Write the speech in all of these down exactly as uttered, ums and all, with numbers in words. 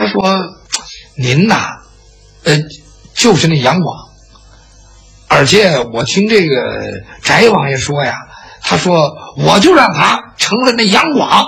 说您呐，呃，就是那杨广，而且我听这个翟王爷说呀，他说我就让他成了那杨广。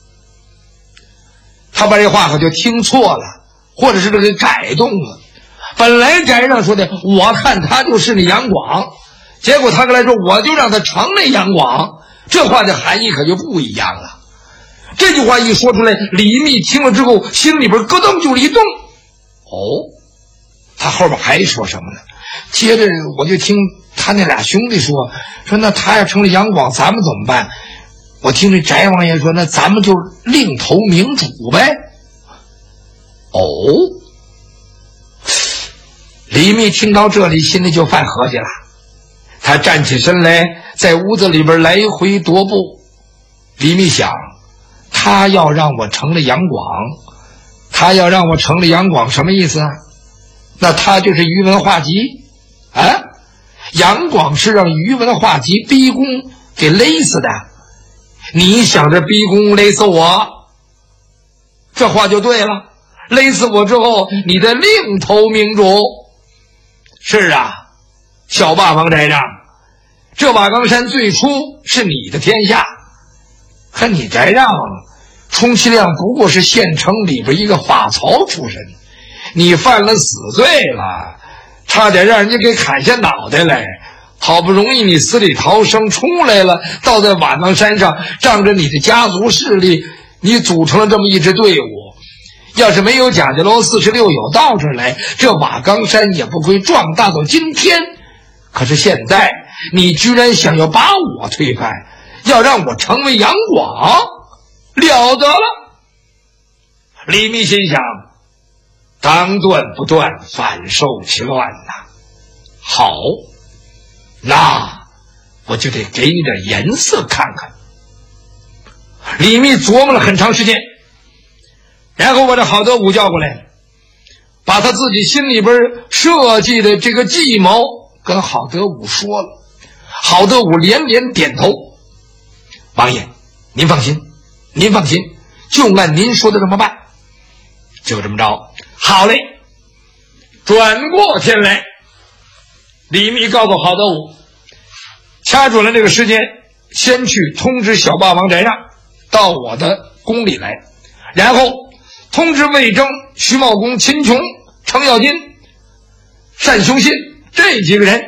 他把这话可就听错了，或者是这个改动了。本来翟让说的我看他就是那杨广，结果他跟来说我就让他成那杨广，这话的含义可就不一样了。这句话一说出来，李密听了之后心里边咯噔就一动。哦，他后边还说什么呢？接着我就听他那俩兄弟说说那他要成了杨广咱们怎么办？我听这翟王爷说那咱们就另投明主呗。哦，李密听到这里心里就犯合计了，他站起身来在屋子里边来回踱步。李密想，他要让我成了杨广，他要让我成了杨广什么意思啊？那他就是于文化及啊，杨广是让于文化及逼宫给勒死的，你想着逼宫勒死我，这话就对了，勒死我之后你再另投明主。是啊，小霸王翟让，这瓦岗山最初是你的天下，可你翟让充其量不过是县城里边一个法曹出身，你犯了死罪了，差点让人家给砍下脑袋来，好不容易你死里逃生出来了，倒在瓦岗山上仗着你的家族势力，你组成了这么一支队伍。要是没有蒋家楼四十六友到这儿来，这瓦岗山也不会壮大到今天。可是现在你居然想要把我推翻，要让我成为杨广，了得了。李密心想，当断不断，反受其乱呐。好，那我就得给你点颜色看看。李密琢磨了很长时间，然后把这郝德武叫过来，把他自己心里边设计的这个计谋跟郝德武说了。郝德武连连点头，王爷您放心，您放心，就按您说的这么办。就这么着，好嘞。转过天来，李密告诉郝德武，掐准了这个时间，先去通知小霸王翟让到我的宫里来，然后通知魏征、徐茂公、秦琼、程咬金、单雄信这几个人